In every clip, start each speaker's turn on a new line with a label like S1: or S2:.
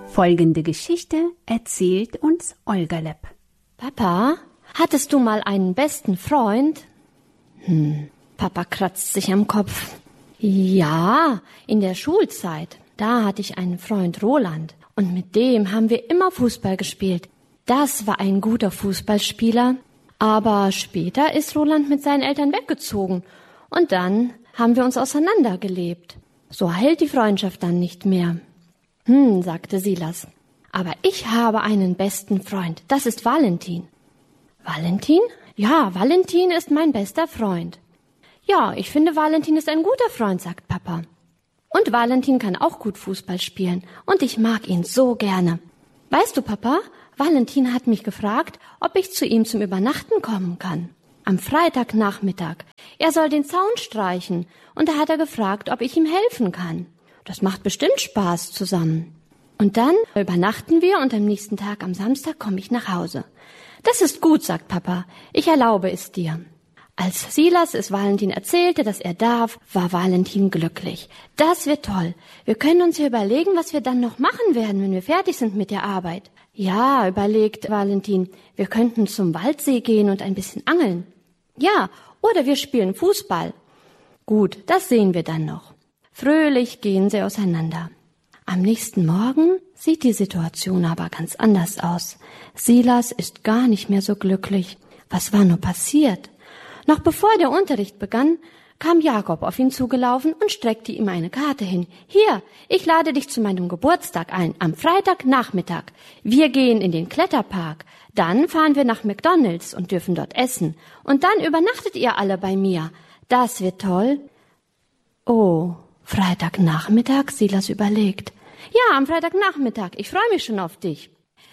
S1: Folgende Geschichte erzählt uns Olga-Lepp.
S2: Papa, hattest du mal einen besten Freund? Papa kratzt sich am Kopf. Ja, in der Schulzeit. Da hatte ich einen Freund, Roland. Und mit dem haben wir immer Fußball gespielt. Das war ein guter Fußballspieler. Aber später ist Roland mit seinen Eltern weggezogen. Und dann haben wir uns auseinandergelebt. So hält die Freundschaft dann nicht mehr. Sagte Silas. Aber ich habe einen besten Freund. Das ist Valentin. Valentin? Ja, Valentin ist mein bester Freund. Ja, ich finde, Valentin ist ein guter Freund, sagt Papa. Und Valentin kann auch gut Fußball spielen. Und ich mag ihn so gerne. Weißt du, Papa, Valentin hat mich gefragt, ob ich zu ihm zum Übernachten kommen kann. Am Freitagnachmittag. Er soll den Zaun streichen. Und da hat er gefragt, ob ich ihm helfen kann. Das macht bestimmt Spaß zusammen. Und dann übernachten wir und am nächsten Tag, am Samstag, komme ich nach Hause. Das ist gut, sagt Papa. Ich erlaube es dir. Als Silas es Valentin erzählte, dass er darf, war Valentin glücklich. Das wird toll. Wir können uns ja überlegen, was wir dann noch machen werden, wenn wir fertig sind mit der Arbeit. Ja, überlegt Valentin, wir könnten zum Waldsee gehen und ein bisschen angeln. Ja, oder wir spielen Fußball. Gut, das sehen wir dann noch. Fröhlich gehen sie auseinander. Am nächsten Morgen sieht die Situation aber ganz anders aus. Silas ist gar nicht mehr so glücklich. Was war nur passiert? Noch bevor der Unterricht begann, kam Jakob auf ihn zugelaufen und streckte ihm eine Karte hin. Hier, ich lade dich zu meinem Geburtstag ein, am Freitagnachmittag. Wir gehen in den Kletterpark. Dann fahren wir nach McDonald's und dürfen dort essen. Und dann übernachtet ihr alle bei mir. Das wird toll. Oh, Freitagnachmittag, Silas überlegt. Ja, am Freitagnachmittag. Ich freue mich schon auf dich.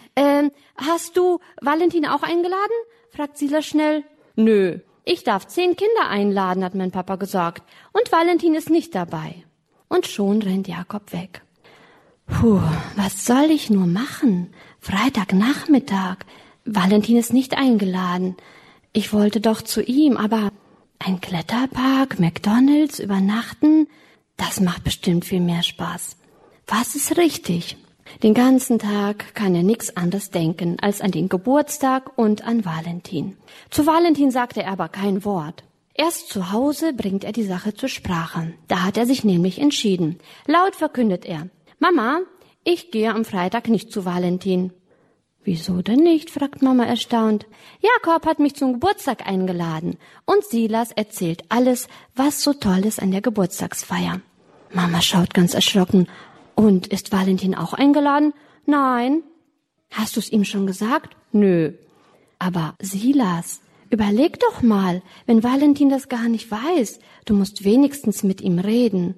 S2: Hast du Valentin auch eingeladen? Fragt Silas schnell. Nö, ich darf 10 Kinder einladen, hat mein Papa gesagt. Und Valentin ist nicht dabei. Und schon rennt Jakob weg. Was soll ich nur machen? Freitagnachmittag. Valentin ist nicht eingeladen. Ich wollte doch zu ihm, aber ein Kletterpark, McDonald's, übernachten, das macht bestimmt viel mehr Spaß. Was ist richtig? Den ganzen Tag kann er nichts anderes denken als an den Geburtstag und an Valentin. Zu Valentin sagte er aber kein Wort. Erst zu Hause bringt er die Sache zur Sprache. Da hat er sich nämlich entschieden. Laut verkündet er: Mama, ich gehe am Freitag nicht zu Valentin. Wieso denn nicht? Fragt Mama erstaunt. Jakob hat mich zum Geburtstag eingeladen und Silas erzählt alles, was so toll ist an der Geburtstagsfeier. Mama schaut ganz erschrocken. Und ist Valentin auch eingeladen? Nein. Hast du es ihm schon gesagt? Nö. Aber Silas, überleg doch mal, wenn Valentin das gar nicht weiß, du musst wenigstens mit ihm reden.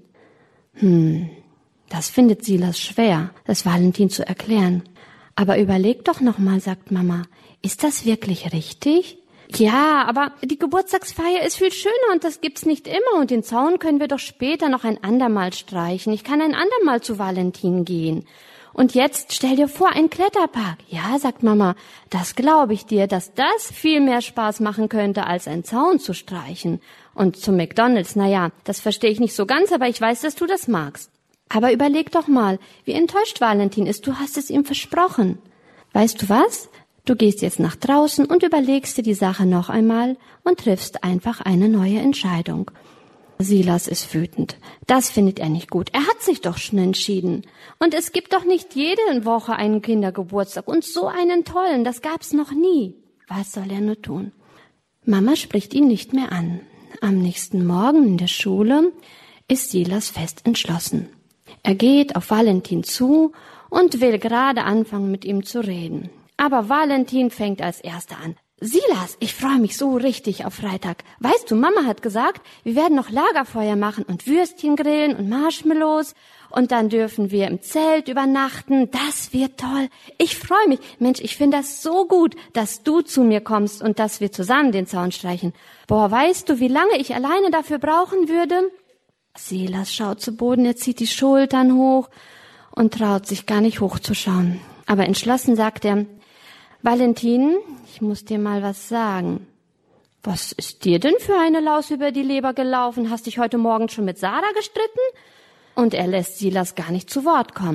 S2: Das findet Silas schwer, das Valentin zu erklären. Aber überleg doch noch mal, sagt Mama, ist das wirklich richtig? Ja, aber die Geburtstagsfeier ist viel schöner und das gibt's nicht immer und den Zaun können wir doch später noch ein andermal streichen. Ich kann ein andermal zu Valentin gehen. Und jetzt stell dir vor, ein Kletterpark. Ja, sagt Mama, das glaube ich dir, dass das viel mehr Spaß machen könnte, als einen Zaun zu streichen. Und zum McDonald's, naja, das verstehe ich nicht so ganz, aber ich weiß, dass du das magst. Aber überleg doch mal, wie enttäuscht Valentin ist. Du hast es ihm versprochen. Weißt du was? Du gehst jetzt nach draußen und überlegst dir die Sache noch einmal und triffst einfach eine neue Entscheidung. Silas ist wütend. Das findet er nicht gut. Er hat sich doch schon entschieden. Und es gibt doch nicht jede Woche einen Kindergeburtstag und so einen tollen. Das gab's noch nie. Was soll er nur tun? Mama spricht ihn nicht mehr an. Am nächsten Morgen in der Schule ist Silas fest entschlossen. Er geht auf Valentin zu und will gerade anfangen, mit ihm zu reden. Aber Valentin fängt als Erster an. Silas, ich freue mich so richtig auf Freitag. Weißt du, Mama hat gesagt, wir werden noch Lagerfeuer machen und Würstchen grillen und Marshmallows. Und dann dürfen wir im Zelt übernachten. Das wird toll. Ich freue mich. Mensch, ich finde das so gut, dass du zu mir kommst und dass wir zusammen den Zaun streichen. Boah, weißt du, wie lange ich alleine dafür brauchen würde? Silas schaut zu Boden, er zieht die Schultern hoch und traut sich gar nicht hochzuschauen. Aber entschlossen sagt er: Valentin, ich muss dir mal was sagen. Was ist dir denn für eine Laus über die Leber gelaufen? Hast dich heute Morgen schon mit Sarah gestritten? Und er lässt Silas gar nicht zu Wort kommen.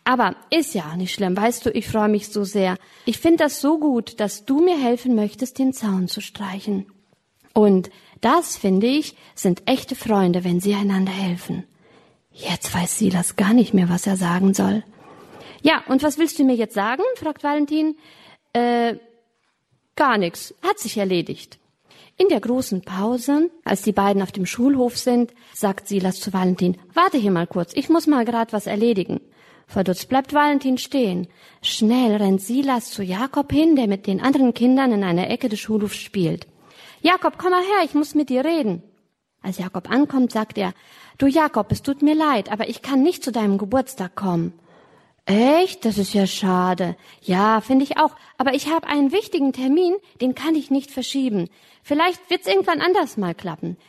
S2: Aber ist ja nicht schlimm, weißt du, ich freue mich so sehr. Ich finde das so gut, dass du mir helfen möchtest, den Zaun zu streichen. Und das, finde ich, sind echte Freunde, wenn sie einander helfen. Jetzt weiß Silas gar nicht mehr, was er sagen soll. Ja, und was willst du mir jetzt sagen? Fragt Valentin. Gar nichts, hat sich erledigt. In der großen Pause, als die beiden auf dem Schulhof sind, sagt Silas zu Valentin, warte hier mal kurz, ich muss mal grad was erledigen. Verdutzt bleibt Valentin stehen. Schnell rennt Silas zu Jakob hin, der mit den anderen Kindern in einer Ecke des Schulhofs spielt. Jakob, komm mal her, ich muss mit dir reden. Als Jakob ankommt, sagt er, du Jakob, es tut mir leid, aber ich kann nicht zu deinem Geburtstag kommen. Echt? Das ist ja schade. Ja, finde ich auch. Aber ich habe einen wichtigen Termin, den kann ich nicht verschieben. Vielleicht wird's irgendwann anders mal klappen.